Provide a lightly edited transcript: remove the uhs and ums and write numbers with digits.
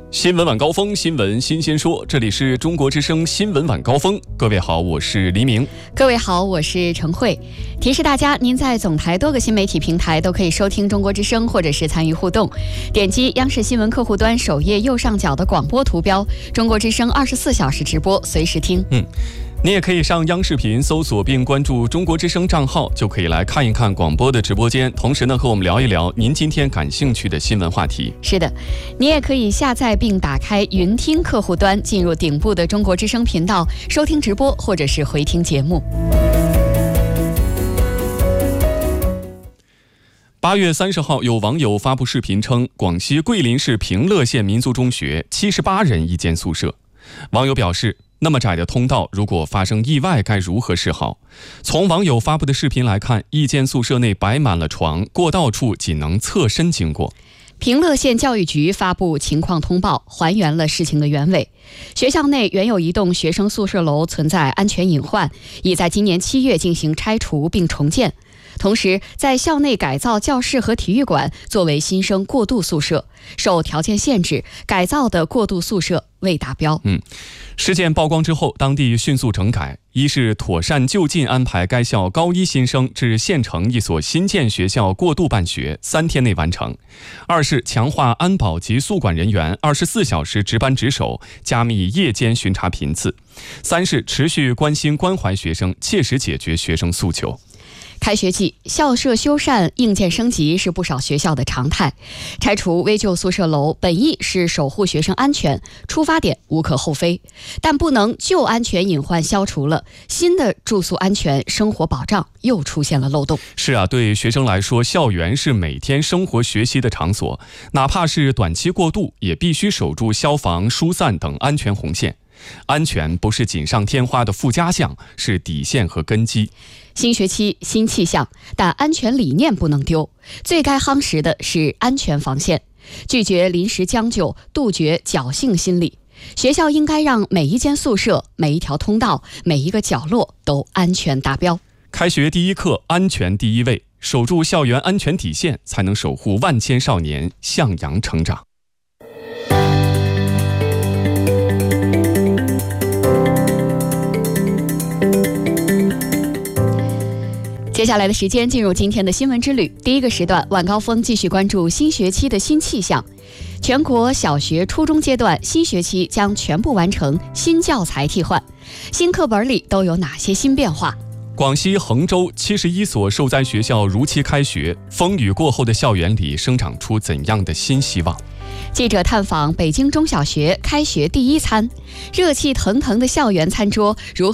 新闻晚高峰，新闻新鲜说，这里是中国之声新闻晚高峰。各位好，我是黎明。 各位好，我是陈慧。提示大家，您在总台多个新媒体平台都可以收听中国之声，或者是参与互动。点击央视新闻客户端首页右上角的广播图标，中国之声24小时直播，随时听。 你也可以上央视频搜索并关注中国之声账号，就可以来看一看广播的直播间，同时呢和我们聊一聊您今天感兴趣的新闻话题。 是的，你也可以下载并打开云听客户端，进入顶部的中国之声频道，收听直播或者是回听节目。 8月30号，有网友发布视频称，广西桂林市平乐县民族中学78人一间宿舍。网友表示，那么窄的通道，如果发生意外该如何是好？从网友发布的视频来看，一间宿舍内摆满了床，过道处仅能侧身经过。 平乐县教育局发布情况通报，还原了事情的原委。学校内原有一栋学生宿舍楼存在安全隐患，已在今年7月进行拆除并重建。同时，在校内改造教室和体育馆作为新生过渡宿舍，受条件限制，改造的过渡宿舍未达标。 事件曝光之后，当地迅速整改，一是妥善就近安排该校高一新生至县城一所新建学校过渡办学，3天内完成；二是强化安保及宿管人员24小时值班值守，加密夜间巡查频次；三是持续关心关怀学生，切实解决学生诉求。 开学季，校舍修缮、硬件升级是不少学校的常态。拆除危旧宿舍楼本意是守护学生安全，出发点无可厚非，但不能旧安全隐患消除了，新的住宿安全、生活保障又出现了漏洞。 是啊，对学生来说，校园是每天生活学习的场所，哪怕是短期过渡，也必须守住消防、疏散等安全红线。安全不是锦上添花的附加项，是底线和根基。 新学期新气象，但安全理念不能丢。最该夯实的是安全防线，拒绝临时将就，杜绝侥幸心理。学校应该让每一间宿舍、每一条通道、每一个角落都安全达标。 开学第一课，安全第一位，守住校园安全底线，才能守护万千少年向阳成长。 接下来的时间进入今天的新闻之旅。第一个时段，晚高峰继续关注新学期的新气象。全国小学、初中阶段新学期将全部完成新教材替换，新课本里都有哪些新变化？ 广西衡州71所受灾学校如期开学，风雨过后的校园里生长出怎样的新希望？ 记者探访北京中小学开学第一餐，热气腾腾的校园餐桌如